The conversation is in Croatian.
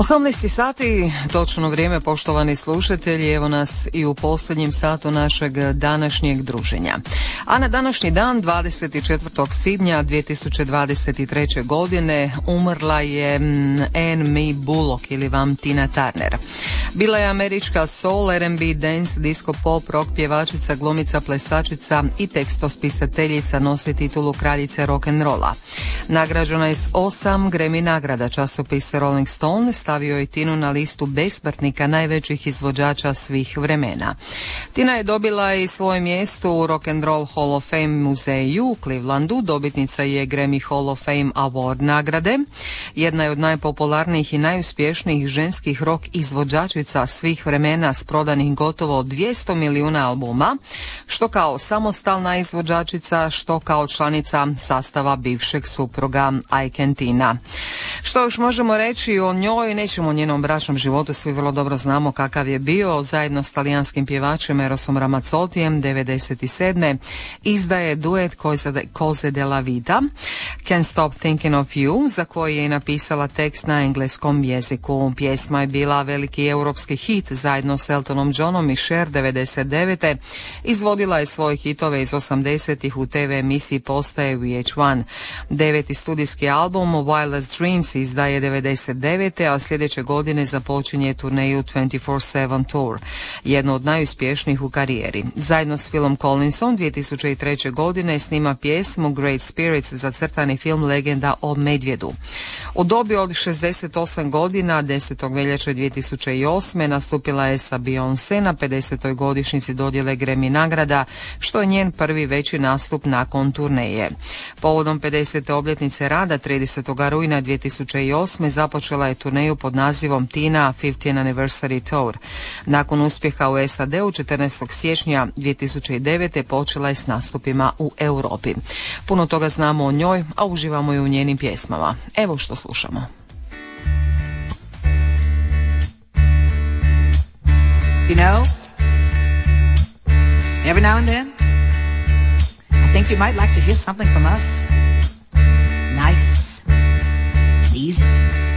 18 sati, točno vrijeme, poštovani slušatelji, evo nas i u posljednjem satu našeg današnjeg druženja. A na današnji dan, 24. svibnja 2023. godine, umrla je Anne Mae Bullock ili vam Tina Turner. Bila je američka soul, R&B, dance, disco pop, rock pjevačica, glumica, plesačica i tekstospisateljica, nosi titulu kraljice rock'n'rolla. Nagrađena je s 8 Grammy nagrada. Časopis Rolling Stone stavio je Tinu na listu besmrtnika najvećih izvođača svih vremena. Tina je dobila i svoje mjesto u Rock'n'Roll Hall of Fame muzeju u Clevelandu. Dobitnica je Grammy Hall of Fame Award nagrade. Jedna je od najpopularnijih i najuspješnijih ženskih rock izvođačica svih vremena s prodanih gotovo 200 milijuna albuma, što kao samostalna izvođačica, što kao članica sastava bivšeg supruga Ike and Tina. Što još možemo reći o njoj? Nećemo o njenom bračnom životu, svi vrlo dobro znamo kakav je bio. Zajedno s talijanskim pjevačem Erosom Ramazzotijem 97. izdaje duet Cose della Vita, Can't Stop Thinking of You, za koji je napisala tekst na engleskom jeziku. Pjesma je bila veliki europski hit zajedno s Eltonom Johnom i Cher 99. Izvodila je svoje hitove iz 80-ih u TV emisiji postaje VH1. 9. studijski album Wildest Dreams izdaje 99. a sljedeće godine započinje turneju 24/7 Tour, jedno od najuspješnijih u karijeri. Zajedno s Philom Collinsom 2003. godine snima pjesmu Great Spirits za crtani film Legenda o medvjedu. U dobi od 68 godina 10. veljače 2008. nastupila je sa Beyoncé na 50. godišnjici dodjele Grammy nagrada, što je njen prvi veći nastup nakon turneje. Povodom 50. obljetnice rada 30. rujna 2008. započela je turneju pod nazivom Tina 50th Anniversary Tour. Nakon uspjeha u SAD-u 14. siječnja 2009. počela je s nastupima u Europi. Puno toga znamo o njoj, a uživamo i u njenim pjesmama. Evo što slušamo. You know, every now and then, I think you might like to hear something from us. Nice, easy.